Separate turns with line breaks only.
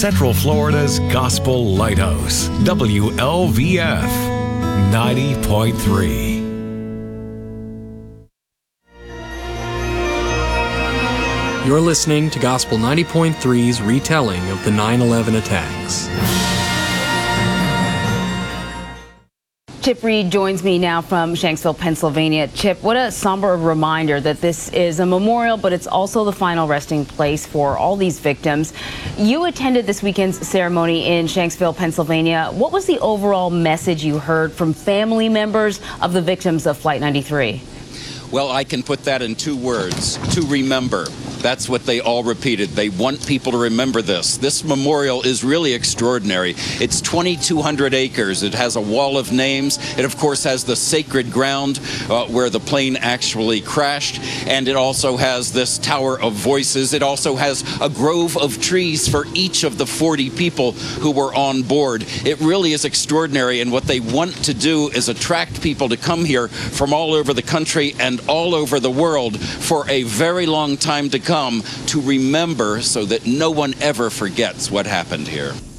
Central Florida's Gospel Lighthouse, WLVF 90.3.
You're listening to Gospel 90.3's retelling of the 9/11 attacks.
Chip Reed joins me now from Shanksville, Pennsylvania. Chip, what a somber reminder that this is a memorial, but it's also the final resting place for all these victims. You attended this weekend's ceremony in Shanksville, Pennsylvania. What was the overall message you heard from family members of the victims of Flight 93?
Well, I can put that in 2 words: to remember. That's what they all repeated. They want people to remember this. This memorial is really extraordinary. It's 2,200 acres. It has a wall of names. It, of course, has the sacred ground where the plane actually crashed. And it also has this Tower of Voices. It also has a grove of trees for each of the 40 people who were on board. It really is extraordinary. And what they want to do is attract people to come here from all over the country and all over the world for a very long time to come, to remember, so that no one ever forgets what happened here.